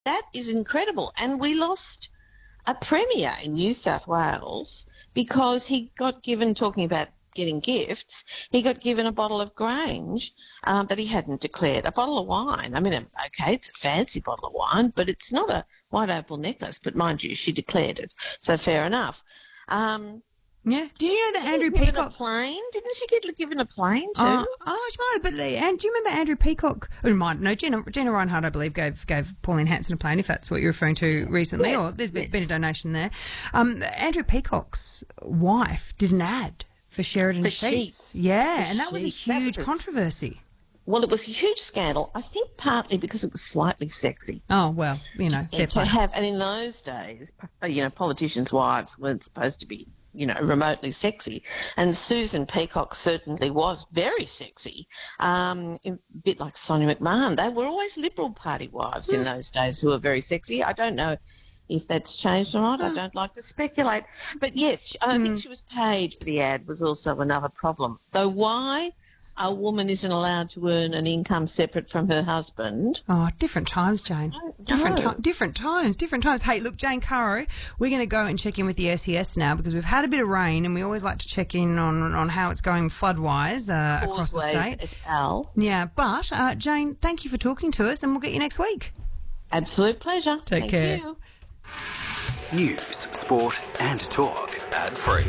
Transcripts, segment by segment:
That is incredible. And we lost a premier in New South Wales because he got given, talking about getting gifts, he got given a bottle of Grange that he hadn't declared, a bottle of wine. I mean, okay, it's a fancy bottle of wine, but it's not a white opal necklace. But mind you, she declared it, so fair enough. Yeah. Did you know that Andrew Given Peacock? a plane? Didn't she get given a plane too? She might have, but and do you remember Andrew Peacock? Gina Reinhardt, I believe, gave Pauline Hanson a plane, if that's what you're referring to recently, or there's been a donation there. Andrew Peacock's wife did an ad for Sheridan Sheets. Yeah, and that was a huge controversy. Well, it was a huge scandal, I think partly because it was slightly sexy. Oh, well, fair play. And in those days, politicians' wives weren't supposed to be, remotely sexy. And Susan Peacock certainly was very sexy, a bit like Sonia McMahon. They were always Liberal Party wives in those days who were very sexy. I don't know if that's changed or not. I don't like to speculate. But yes, I think she was paid for the ad was also another problem. Though why a woman isn't allowed to earn an income separate from her husband. Oh, different times, Jane. Different times. Hey, look, Jane Caro, we're going to go and check in with the SES now because we've had a bit of rain and we always like to check in on how it's going flood-wise across the state. Yeah, but Jane, thank you for talking to us and we'll get you next week. Absolute pleasure. Take care. You. News, sport and talk ad-free.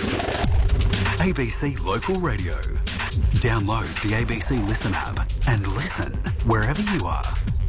ABC Local Radio. Download the ABC Listen app and listen wherever you are.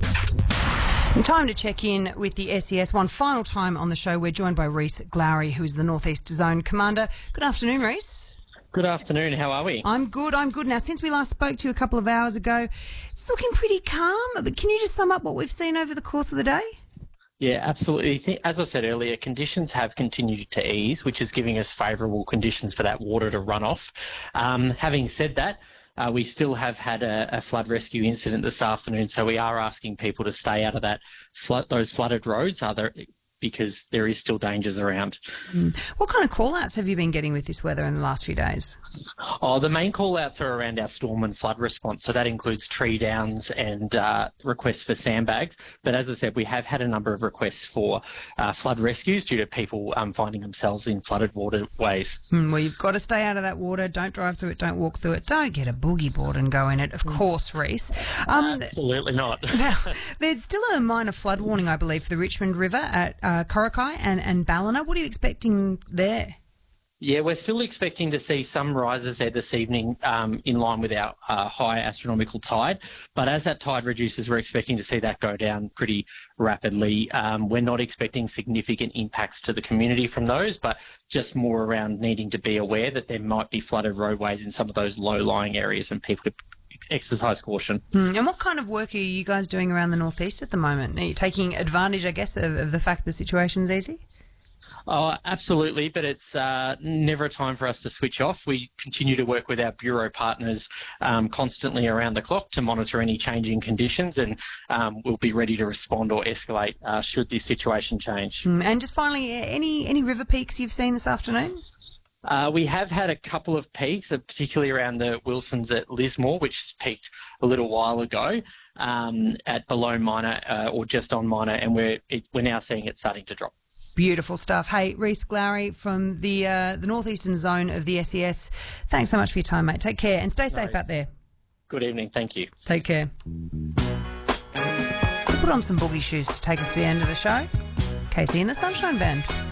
And time to check in with the SES one final time on the show. We're joined by Rhys Glowry, who is the North East Zone Commander. Good afternoon, Rhys. Good afternoon. How are we? I'm good. Now, since we last spoke to you a couple of hours ago, it's looking pretty calm. But can you just sum up what we've seen over the course of the day? Yeah, absolutely. As I said earlier, conditions have continued to ease, which is giving us favourable conditions for that water to run off. Having said that, we still have had a flood rescue incident this afternoon, so we are asking people to stay out of those flooded roads because there is still dangers around. What kind of call-outs have you been getting with this weather in the last few days? The main call-outs are around our storm and flood response, so that includes tree downs and requests for sandbags. But as I said, we have had a number of requests for flood rescues due to people finding themselves in flooded waterways. Well, you've got to stay out of that water. Don't drive through it. Don't walk through it. Don't get a boogie board and go in it, of course, Rhys. Absolutely not. Now, there's still a minor flood warning, I believe, for the Richmond River at Corrocky and Ballina. What are you expecting there? Yeah, we're still expecting to see some rises there this evening in line with our high astronomical tide. But as that tide reduces, we're expecting to see that go down pretty rapidly. We're not expecting significant impacts to the community from those, but just more around needing to be aware that there might be flooded roadways in some of those low-lying areas and people to exercise caution. And what kind of work are you guys doing around the northeast at the moment? Are you taking advantage, I guess, of the fact the situation's easy? Oh, absolutely, but it's never a time for us to switch off. We continue to work with our bureau partners constantly around the clock to monitor any changing conditions, and we'll be ready to respond or escalate should this situation change. And just finally, any river peaks you've seen this afternoon? We have had a couple of peaks, particularly around the Wilsons at Lismore, which peaked a little while ago at below minor or just on minor, and we're now seeing it starting to drop. Beautiful stuff. Hey, Rhys Glowry from the northeastern zone of the SES. Thanks so much for your time, mate. Take care and stay safe out there. Good evening. Thank you. Take care. Put on some boogie shoes to take us to the end of the show. Casey and the Sunshine Band.